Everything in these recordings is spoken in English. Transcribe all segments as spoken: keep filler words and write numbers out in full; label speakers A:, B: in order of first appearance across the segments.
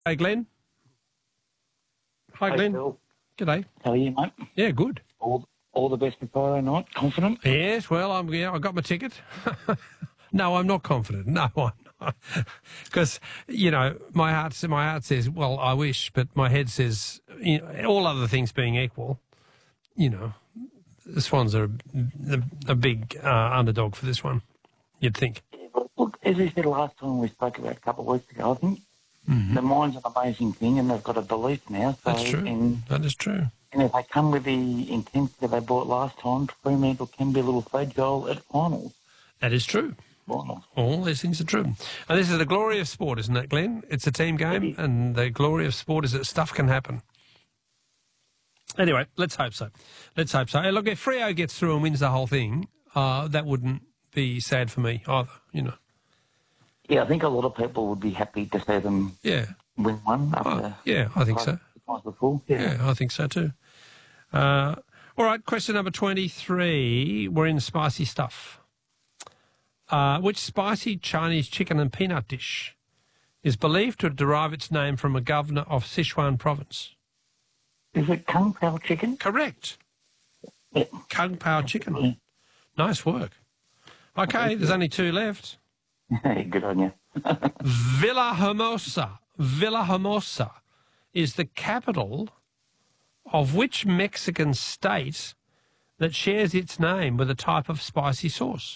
A: Hey, Glenn. Hi,
B: Hey,
A: Glenn.
B: Phil.
A: G'day.
B: How are you, mate?
A: Yeah, good.
B: All all the best for Friday night. Confident?
A: Yes, well, I'm. Yeah, I got my ticket. No, I'm not confident. No, I'm not. Because, you know, my heart, my heart says, well, I wish, but my head says, you know, all other things being equal, you know, the Swans are a, a big uh, underdog for this one, you'd think.
B: Yeah, but look, as we said last time we spoke about a couple of weeks ago, I think
A: Mm-hmm.
B: the mind's an amazing thing and they've got a belief now. So,
A: That's true.
B: And,
A: That is true.
B: and if they come with the intensity they brought last time, Fremantle can be a little fragile at finals.
A: That is true.
B: Finals.
A: All these things are true. And this is the glory of sport, isn't it, Glenn? It's a team game, and the glory of sport is that stuff can happen. Anyway, let's hope so. Let's hope so. Hey, look, if Freo gets through and wins the whole thing, uh, that wouldn't be sad for me either, you know.
B: Yeah, I think a lot of people would be happy to see them
A: Yeah.
B: win one after.
A: Oh, yeah, I think so.
B: Five before. Yeah.
A: Yeah, I think so too. Uh, all right, question number twenty-three. We're in spicy stuff. Uh, which spicy Chinese chicken and peanut dish is believed to derive its name from a governor of Sichuan province?
B: Is it Kung Pao chicken?
A: Correct.
B: Yeah.
A: Kung Pao chicken. Nice work. Okay, there's only two left.
B: Good on you.
A: Villahermosa. Villahermosa is the capital of which Mexican state that shares its name with a type of spicy sauce?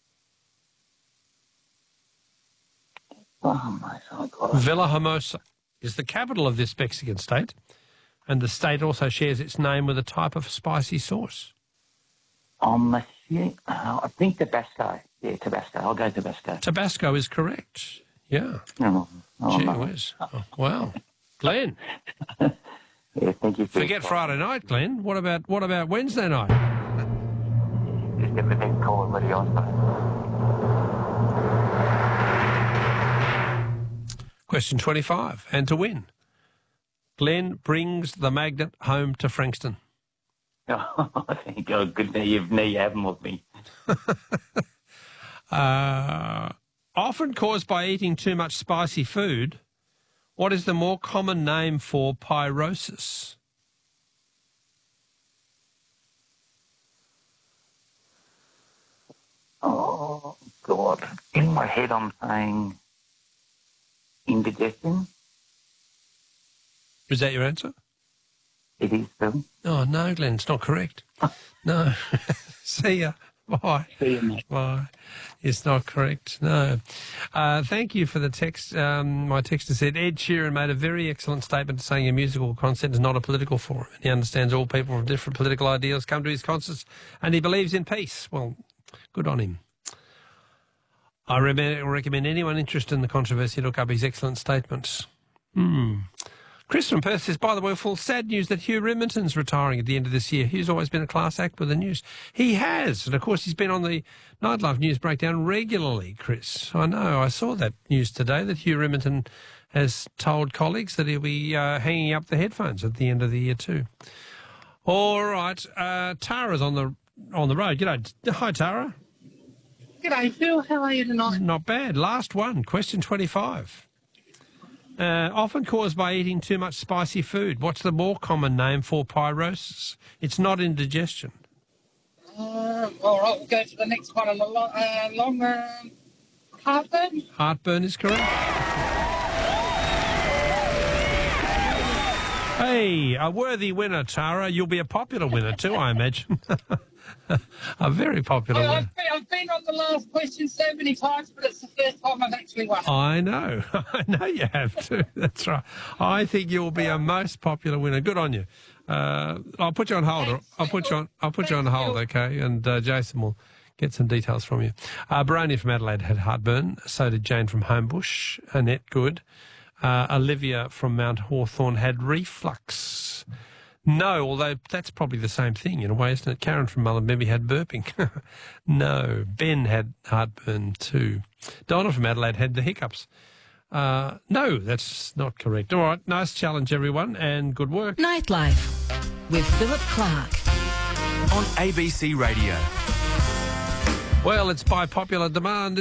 B: Oh, my God.
A: Villahermosa is the capital of this Mexican state, and the state also shares its name with a type of spicy sauce.
B: I'm assuming, uh, I think Tabasco. Yeah, Tabasco. I'll go Tabasco.
A: Tabasco is correct. Yeah.
B: No, oh,
A: Gee
B: no.
A: whiz. Oh, wow. Glenn,
B: Yeah, thank you. For
A: forget Friday night, Glenn. What about what about Wednesday night?
B: Just get the next call ready, I suppose.
A: Question twenty-five, and to win, Glenn brings the magnet home to Frankston.
B: Oh, thank God. Good now you've, now you have them with me.
A: Uh, often caused by eating too much spicy food, what is the more common name for pyrosis?
B: Oh, God. In my head I'm saying indigestion.
A: Is that your answer?
B: It is, Phil.
A: Oh, no, Glenn, it's not correct. No. See ya. Bye.
B: See you, mate.
A: Bye. It's not correct. No. Uh, thank you for the text. Um, my texter said, Ed Sheeran made a very excellent statement saying a musical concert is not a political forum. He understands all people from different political ideals come to his concerts and he believes in peace. Well, good on him. I re- recommend anyone interested in the controversy look up his excellent statements. Hmm. Chris from Perth says, by the way, full sad news that Hugh Riminton's retiring at the end of this year. Hugh's always been a class act with the news. He has. And, of course, he's been on the Nightlife News Breakdown regularly, Chris. I know. I saw that news today that Hugh Riminton has told colleagues that he'll be uh, hanging up the headphones at the end of the year too. All right. Uh, Tara's on the on the road. G'day. Hi, Tara.
C: G'day, Phil. How are you tonight?
A: Not bad. Last one. Question twenty-five. Uh, often caused by eating too much spicy food. What's the more common name for pyrosis? It's not indigestion.
C: Uh, all right, we'll go to the next one on the lo- uh, long um, heartburn.
A: Heartburn is correct. Hey, a worthy winner, Tara. You'll be a popular winner too, I imagine. A very popular
C: I,
A: winner.
C: I've, been, I've been on the last question so many times, but it's the first time I've actually won.
A: I know. I know you have too. That's right. I think you'll be a most popular winner. Good on you. Uh, I'll put you on hold.
C: Thanks,
A: I'll put you on. I'll put you on
C: Thanks,
A: hold,
C: Phil.
A: okay? And uh, Jason will get some details from you. Uh, Baronia from Adelaide had heartburn. So did Jane from Homebush. Annette Good. Uh, Olivia from Mount Hawthorn had reflux. No, although that's probably the same thing in a way, isn't it? Karen from Mullumbimby had burping. No, Ben had heartburn too. Donna from Adelaide had the hiccups. Uh, no, that's not correct. All right, nice challenge, everyone, and good work.
D: Nightlife with Philip Clark.
E: On A B C Radio.
A: Well, it's by popular demand,